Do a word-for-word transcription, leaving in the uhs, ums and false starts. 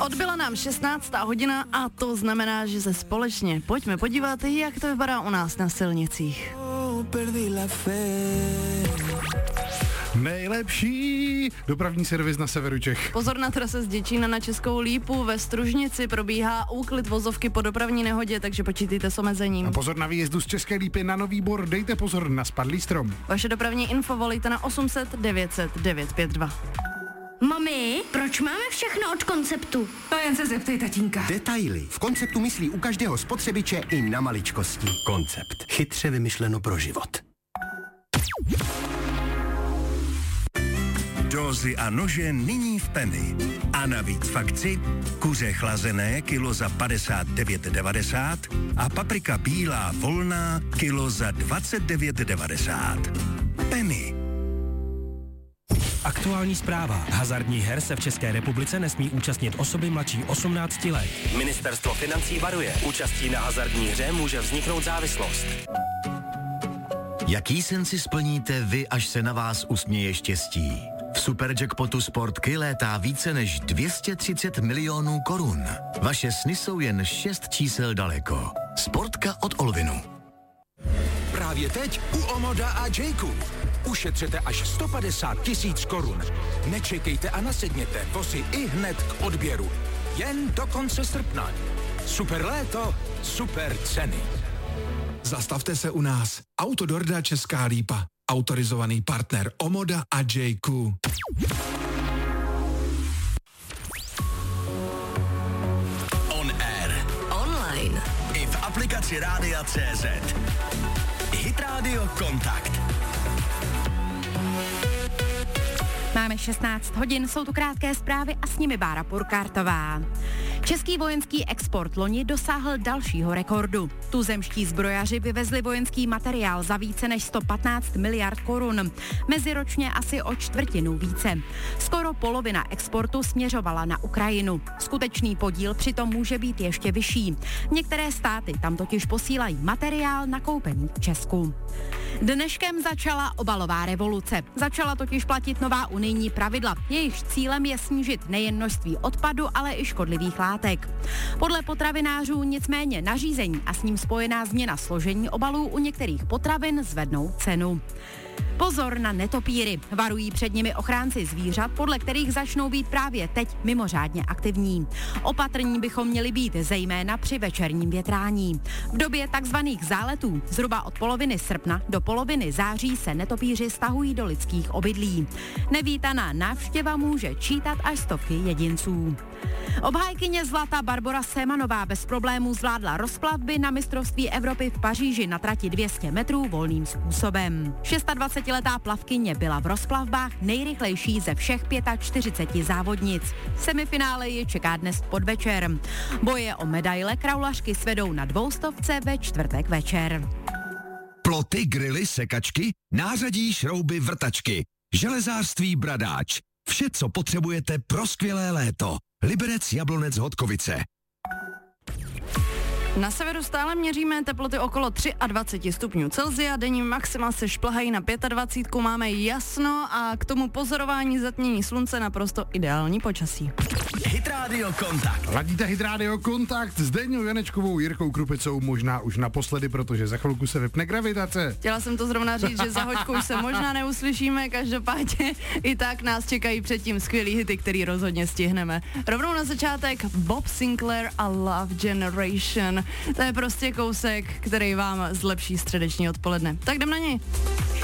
Odbyla nám šestnáctá hodina a to znamená, že se společně pojďme podívat, jak to vypadá u nás na silnicích. Nejlepší dopravní servis na severu Čech. Pozor, na trase z Děčína na Českou Lípu ve Stružnici probíhá úklid vozovky po dopravní nehodě, takže počítejte s omezením. A pozor na výjezdu z České Lípy na Nový Bor, dejte pozor na spadlý strom. Vaše dopravní info volejte na osm set devět set devět pět dva. Mami, proč máme všechno od Konceptu? To jen se zeptej tatínka. Detaily. V Konceptu myslí u každého spotřebiče i na maličkosti. Koncept. Chytře vymyšleno pro život. Dózy a nože nyní v Penny. A navíc v akci kuře chlazené kilo za padesát devět devadesát a paprika bílá volná kilo za dvacet devět devadesát. Penny. Aktuální zpráva. Hazardních her se v České republice nesmí účastnit osoby mladší osmnácti let. Ministerstvo financí varuje. Účastí na hazardní hře může vzniknout závislost. Jaký sen si splníte vy, až se na vás usměje štěstí? V Superjackpotu Sportky létá více než dvě stě třicet milionů korun. Vaše sny jsou jen šest čísel daleko. Sportka od Olvinu. Právě teď u Omoda a Jayku. Ušetřete až sto padesát tisíc korun. Nečekejte a nasedněte, to si i hned k odběru. Jen do konce srpna. Super léto, super ceny. Zastavte se u nás. Autodorda Česká Lípa. Autorizovaný partner Omoda a Jayku. On air. Online. I v aplikaci Rádia C Z. Hit Radio Kontakt. Máme šestnáct hodin, jsou tu krátké zprávy a s nimi Bára Purkártová. Český vojenský export loni dosáhl dalšího rekordu. Tuzemští zbrojaři vyvezli vojenský materiál za více než sto patnáct miliard korun. Meziročně asi o čtvrtinu více. Skoro polovina exportu směřovala na Ukrajinu. Skutečný podíl přitom může být ještě vyšší. Některé státy tam totiž posílají materiál nakoupený v Česku. Dneškem začala obalová revoluce. Začala totiž platit nová unijní pravidla. Jejichž cílem je snížit nejen množství odpadu, ale i škodlivých látek. Podle potravinářů nicméně nařízení a s ním spojená změna složení obalů u některých potravin zvednou cenu. Pozor na netopíry. Varují před nimi ochránci zvířat, podle kterých začnou být právě teď mimořádně aktivní. Opatrní bychom měli být zejména při večerním větrání. V době takzvaných záletů, zhruba od poloviny srpna do poloviny září, se netopíři stahují do lidských obydlí. Nevítaná návštěva může čítat až stovky jedinců. Obhájkyně zlata Barbora Semanová bez problémů zvládla rozplavby na mistrovství Evropy v Paříži na trati dvě stě metrů volným způsobem. dvacetišestiletá plavkyně byla v rozplavbách nejrychlejší ze všech čtyřiceti pěti závodnic. Semifinále ji čeká dnes podvečer. Boje o medaile kraulařky svedou na dvoustovce ve čtvrtek večer. Ploty, grily, sekačky, nářadí, šrouby, vrtačky, železářství Bradáč. Vše, co potřebujete pro skvělé léto. Liberec, Jablonec, Hodkovice. Na severu stále měříme teploty okolo dvacet tři stupňů Celsia, denní maxima se šplhají na dvacet pět, máme jasno a k tomu pozorování zatmění slunce naprosto ideální počasí. Hit Radio Kontakt. Ladíte Hit Radio Kontakt s Deňou Janečkovou, Jirkou Krupicou, možná už naposledy, protože za chvilku se vypne gravitace. Chtěla jsem to zrovna říct, že za hoďku už se možná neuslyšíme, každopádně i tak nás čekají předtím skvělý hity, který rozhodně stihneme. Rovnou na začátek Bob Sinclair a Love Generation. To je prostě kousek, který vám zlepší středeční odpoledne. Tak jdem na něj.